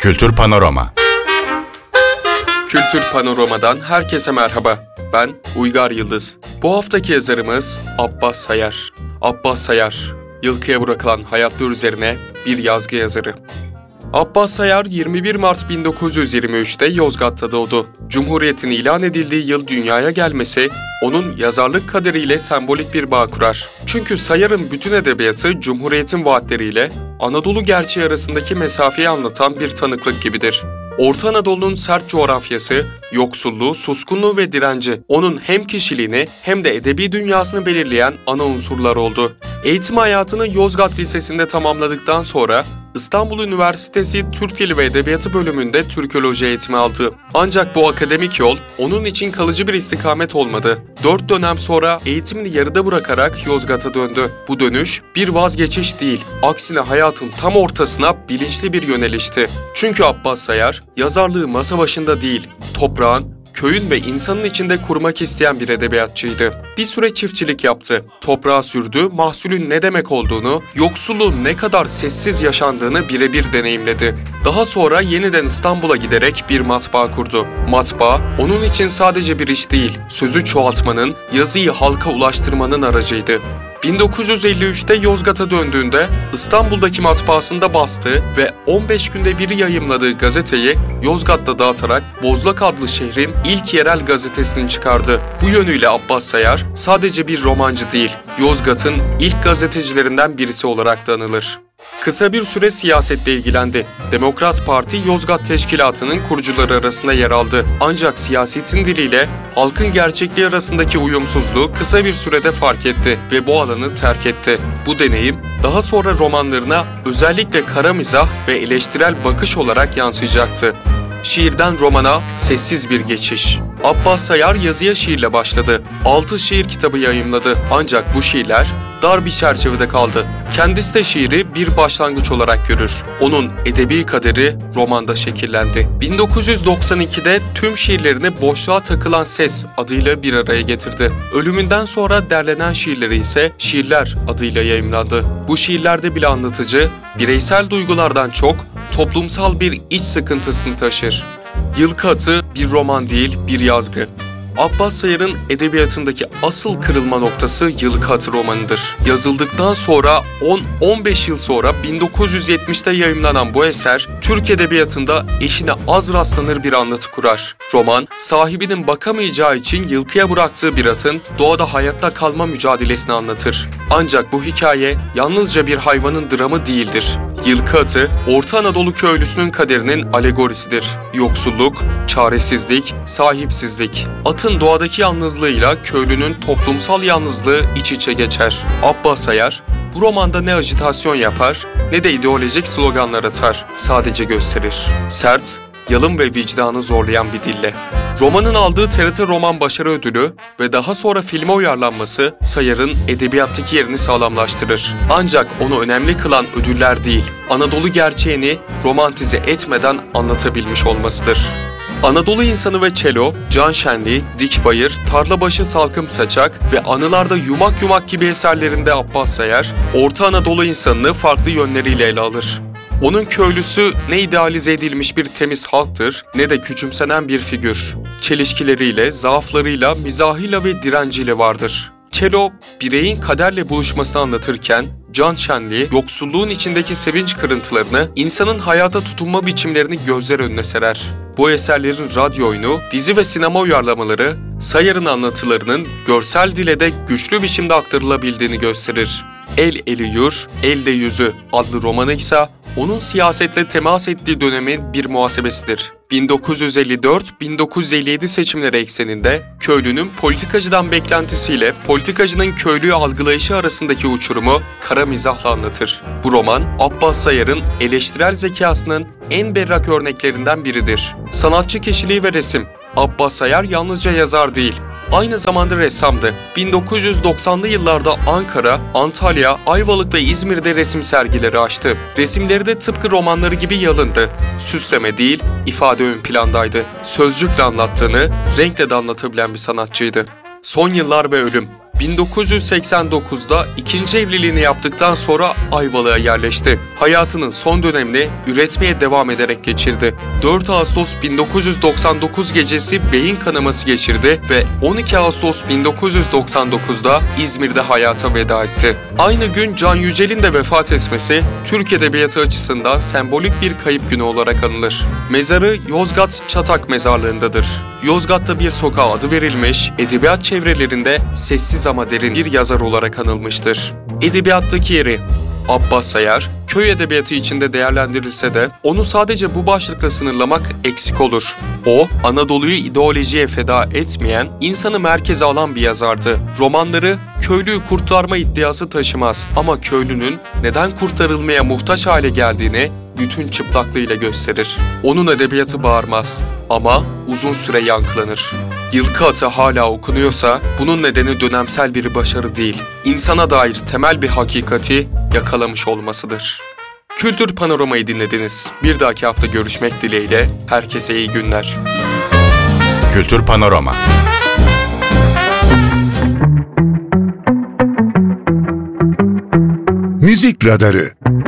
Kültür Panorama. Kültür Panorama'dan herkese merhaba. Ben Uygar Yıldız. Bu haftaki yazarımız Abbas Sayar. Abbas Sayar, yılkıya bırakılan hayatlar üzerine bir yazgı yazarı. Abbas Sayar 21 Mart 1923'te Yozgat'ta doğdu. Cumhuriyet'in ilan edildiği yıl dünyaya gelmesi, onun yazarlık kaderiyle sembolik bir bağ kurar. Çünkü Sayar'ın bütün edebiyatı Cumhuriyet'in vaatleriyle Anadolu gerçeği arasındaki mesafeyi anlatan bir tanıklık gibidir. Orta Anadolu'nun sert coğrafyası, yoksulluğu, suskunluğu ve direnci onun hem kişiliğini hem de edebi dünyasını belirleyen ana unsurlar oldu. Eğitim hayatını Yozgat Lisesi'nde tamamladıktan sonra İstanbul Üniversitesi Türk Dili ve Edebiyatı bölümünde Türkoloji eğitimi aldı. Ancak bu akademik yol onun için kalıcı bir istikamet olmadı. 4 dönem sonra eğitimini yarıda bırakarak Yozgat'a döndü. Bu dönüş bir vazgeçiş değil, aksine hayatın tam ortasına bilinçli bir yönelişti. Çünkü Abbas Sayar, yazarlığı masa başında değil, toprağın, köyün ve insanın içinde kurmak isteyen bir edebiyatçıydı. Bir süre çiftçilik yaptı. Toprağa sürdü, mahsulün ne demek olduğunu, yoksulluğun ne kadar sessiz yaşandığını birebir deneyimledi. Daha sonra yeniden İstanbul'a giderek bir matbaa kurdu. Matbaa, onun için sadece bir iş değil, sözü çoğaltmanın, yazıyı halka ulaştırmanın aracıydı. 1953'te Yozgat'a döndüğünde İstanbul'daki matbaasında bastığı ve 15 günde bir yayımladığı gazeteyi Yozgat'ta dağıtarak Bozlak adlı şehrin ilk yerel gazetesini çıkardı. Bu yönüyle Abbas Sayar sadece bir romancı değil, Yozgat'ın ilk gazetecilerinden birisi olarak da anılır. Kısa bir süre siyasetle ilgilendi. Demokrat Parti Yozgat Teşkilatı'nın kurucuları arasında yer aldı. Ancak siyasetin diliyle halkın gerçekliği arasındaki uyumsuzluğu kısa bir sürede fark etti ve bu alanı terk etti. Bu deneyim daha sonra romanlarına özellikle kara mizah ve eleştirel bakış olarak yansıyacaktı. Şiirden romana sessiz bir geçiş. Abbas Sayar yazıya şiirle başladı. 6 şiir kitabı yayımladı. Ancak bu şiirler dar bir çerçevede kaldı. Kendisi de şiiri bir başlangıç olarak görür. Onun edebi kaderi romanda şekillendi. 1992'de tüm şiirlerini Boşluğa Takılan Ses adıyla bir araya getirdi. Ölümünden sonra derlenen şiirleri ise Şiirler adıyla yayımlandı. Bu şiirlerde bile anlatıcı, bireysel duygulardan çok toplumsal bir iç sıkıntısını taşır. Yılkı Atı bir roman değil, bir yazgı. Abbas Sayar'ın edebiyatındaki asıl kırılma noktası Yılkı Atı romanıdır. Yazıldıktan sonra 10-15 yıl sonra 1970'te yayımlanan bu eser, Türk edebiyatında eşine az rastlanır bir anlatı kurar. Roman, sahibinin bakamayacağı için yılkıya bıraktığı bir atın doğada hayatta kalma mücadelesini anlatır. Ancak bu hikaye yalnızca bir hayvanın dramı değildir. Yılkı Atı, Orta Anadolu köylüsünün kaderinin alegorisidir. Yoksulluk, çaresizlik, sahipsizlik. Atın doğadaki yalnızlığıyla köylünün toplumsal yalnızlığı iç içe geçer. Abbas Sayar, bu romanda ne ajitasyon yapar ne de ideolojik sloganlar atar, sadece gösterir. Sert, yalın ve vicdanı zorlayan bir dille. Romanın aldığı TRT Roman Başarı Ödülü ve daha sonra filme uyarlanması Sayar'ın edebiyattaki yerini sağlamlaştırır. Ancak onu önemli kılan ödüller değil, Anadolu gerçeğini romantize etmeden anlatabilmiş olmasıdır. Anadolu İnsanı ve Çelo, Can Şenli, Dik Bayır, Tarlabaşı Salkım Saçak ve Anılarda Yumak Yumak gibi eserlerinde Abbas Sayar, Orta Anadolu insanını farklı yönleriyle ele alır. Onun köylüsü ne idealize edilmiş bir temiz halktır ne de küçümsenen bir figür. Çelişkileriyle, zaaflarıyla, mizahıyla ve direnciyle vardır. Çelo, bireyin kaderle buluşmasını anlatırken, Can Şenli, yoksulluğun içindeki sevinç kırıntılarını, insanın hayata tutunma biçimlerini gözler önüne serer. Bu eserlerin radyo oyunu, dizi ve sinema uyarlamaları, Sayar'ın anlatılarının görsel dile de güçlü biçimde aktarılabildiğini gösterir. El Eli Yur, Elde Yüzü adlı romanı ise onun siyasetle temas ettiği dönemin bir muhasebesidir. 1954-1957 seçimleri ekseninde köylünün politikacıdan beklentisiyle politikacının köylüyü algılayışı arasındaki uçurumu kara mizahla anlatır. Bu roman, Abbas Sayar'ın eleştirel zekasının en berrak örneklerinden biridir. Sanatçı kişiliği ve resim. Abbas Sayar yalnızca yazar değil, aynı zamanda ressamdı. 1990'lı yıllarda Ankara, Antalya, Ayvalık ve İzmir'de resim sergileri açtı. Resimleri de tıpkı romanları gibi yalındı. Süsleme değil, ifade ön plandaydı. Sözcükle anlattığını, renkle de anlatabilen bir sanatçıydı. Son Yıllar ve Ölüm. 1989'da ikinci evliliğini yaptıktan sonra Ayvalık'a yerleşti. Hayatının son dönemini üretmeye devam ederek geçirdi. 4 Ağustos 1999 gecesi beyin kanaması geçirdi ve 12 Ağustos 1999'da İzmir'de hayata veda etti. Aynı gün Can Yücel'in de vefat etmesi Türk edebiyatı açısından sembolik bir kayıp günü olarak anılır. Mezarı Yozgat Çatak Mezarlığı'ndadır. Yozgat'ta bir sokağa adı verilmiş, edebiyat çevrelerinde sessiz ama derin bir yazar olarak anılmıştır. Edebiyattaki yeri Abbas Sayar, köy edebiyatı içinde değerlendirilse de onu sadece bu başlıkla sınırlamak eksik olur. O, Anadolu'yu ideolojiye feda etmeyen, insanı merkeze alan bir yazardı. Romanları köylüyü kurtarma iddiası taşımaz ama köylünün neden kurtarılmaya muhtaç hale geldiğini bütün çıplaklığıyla gösterir. Onun edebiyatı bağırmaz ama uzun süre yankılanır. Yılkı Atı hala okunuyorsa bunun nedeni dönemsel bir başarı değil, insana dair temel bir hakikati yakalamış olmasıdır. Kültür Panorama'yı dinlediniz. Bir dahaki hafta görüşmek dileğiyle herkese iyi günler. Kültür Panorama. Müzik Radarı.